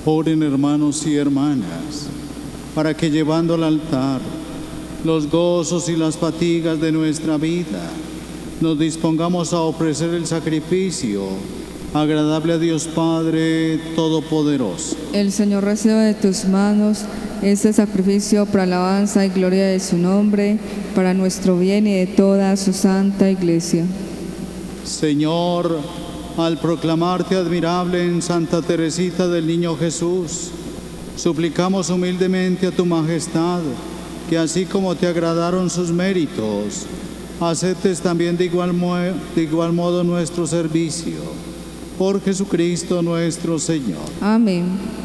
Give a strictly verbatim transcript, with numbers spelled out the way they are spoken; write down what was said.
Oren, hermanos y hermanas, para que llevando al altar los gozos y las fatigas de nuestra vida, nos dispongamos a ofrecer el sacrificio agradable a Dios Padre Todopoderoso. El Señor reciba de tus manos este sacrificio para alabanza y gloria de su nombre, para nuestro bien y de toda su santa Iglesia. Señor, al proclamarte admirable en Santa Teresita del Niño Jesús, suplicamos humildemente a tu majestad que así como te agradaron sus méritos, aceptes también de igual, de igual modo nuestro servicio. Por Jesucristo nuestro Señor. Amén.